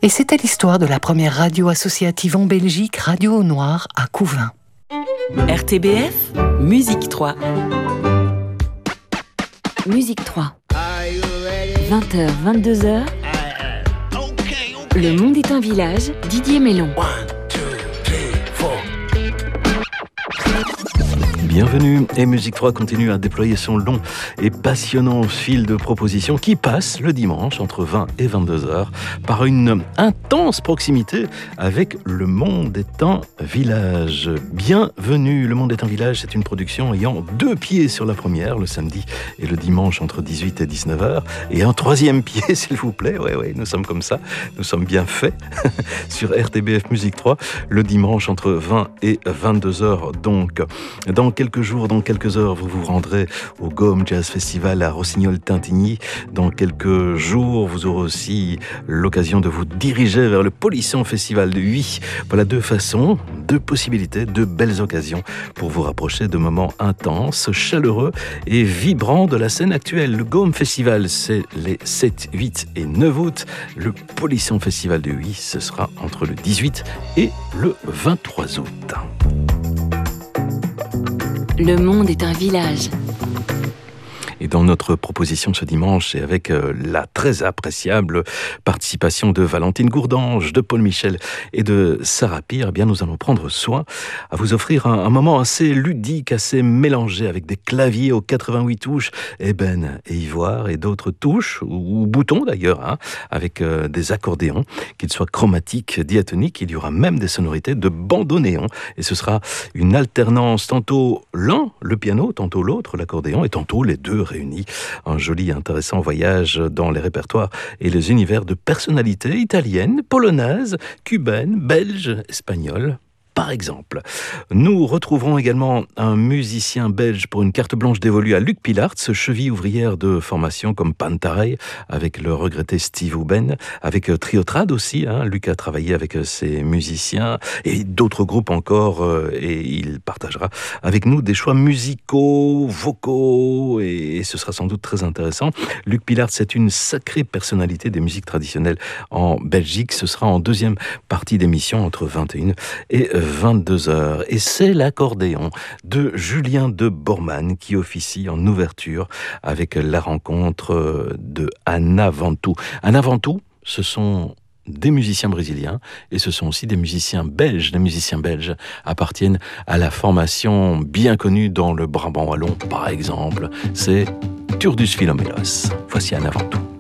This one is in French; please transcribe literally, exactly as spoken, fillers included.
Et c'était l'histoire de la première radio associative en Belgique, Radio au Noir, à Couvain. R T B F, Musique trois. Musique trois. vingt heures, vingt-deux heures. Le monde est un village, Didier Mélon. Bienvenue, et Musique trois continue à déployer son long et passionnant fil de propositions qui passe le dimanche entre vingt et vingt-deux heures par une intense proximité avec Le Monde est un village. Bienvenue, Le Monde est un village, c'est une production ayant deux pieds sur la première, le samedi et le dimanche entre dix-huit et dix-neuf heures, et un troisième pied, s'il vous plaît, ouais, ouais, nous sommes comme ça, nous sommes bien faits, sur R T B F Musique trois, le dimanche entre vingt et vingt-deux heures donc. Dans quelques jours, dans quelques heures, vous vous rendrez au Gaume Jazz Festival à Rossignol-Tintigny. Dans quelques jours, vous aurez aussi l'occasion de vous diriger vers le Polisson Festival de Huy. Voilà deux façons, deux possibilités, deux belles occasions pour vous rapprocher de moments intenses, chaleureux et vibrants de la scène actuelle. Le Gaume Festival, c'est les sept, huit et neuf août. Le Polisson Festival de Huy, ce sera entre le dix-huit et le vingt-trois août. Le monde est un village. Et dans notre proposition ce dimanche, et avec euh, la très appréciable participation de Valentine Gourdange, de Paul Michel et de Sarah Pire, eh bien nous allons prendre soin à vous offrir un, un moment assez ludique, assez mélangé, avec des claviers aux quatre-vingt-huit touches, ébène et ivoire, et d'autres touches, ou, ou boutons d'ailleurs, hein, avec euh, des accordéons, qu'ils soient chromatiques, diatoniques. Il y aura même des sonorités de bandoneon, et ce sera une alternance, tantôt l'un, le piano, tantôt l'autre, l'accordéon, et tantôt les deux réunis. Un joli et intéressant voyage dans les répertoires et les univers de personnalités italiennes, polonaises, cubaines, belges, espagnoles, par exemple. Nous retrouverons également un musicien belge pour une carte blanche dévolue à Luc Pilartz, cheville ouvrière de formation comme Pantarei, avec le regretté Steve Huben, avec Triotrad aussi. Hein. Luc a travaillé avec ses musiciens et d'autres groupes encore, euh, et il partagera avec nous des choix musicaux, vocaux, et, et ce sera sans doute très intéressant. Luc Pilartz, c'est une sacrée personnalité des musiques traditionnelles en Belgique. Ce sera en deuxième partie d'émission entre vingt et une et vingt-deux heures. Et c'est l'accordéon de Julien de Bormann qui officie en ouverture avec la rencontre de Ana Vantou. Ana Vantou, ce sont des musiciens brésiliens et ce sont aussi des musiciens belges. Les musiciens belges appartiennent à la formation bien connue dans le Brabant wallon, par exemple. C'est Turdus Philomélos. Voici Ana Vantou.